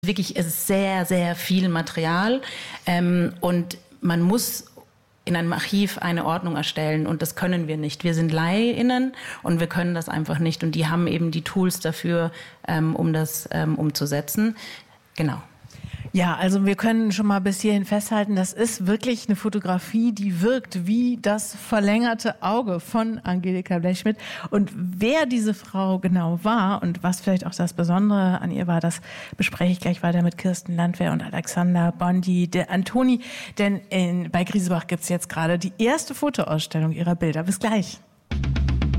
Wirklich, es ist sehr, sehr viel Material und man muss in einem Archiv eine Ordnung erstellen und das können wir nicht. Wir sind LaiInnen und wir können das einfach nicht und die haben eben die Tools dafür, um das umzusetzen. Genau. Ja, also wir können schon mal bis hierhin festhalten, das ist wirklich eine Fotografie, die wirkt wie das verlängerte Auge von Angelika Blechschmidt. Und wer diese Frau genau war und was vielleicht auch das Besondere an ihr war, das bespreche ich gleich weiter mit Kirsten Landwehr und Alexander Bondi de Antoni. Denn bei Griesebach gibt's jetzt gerade die erste Fotoausstellung ihrer Bilder. Bis gleich.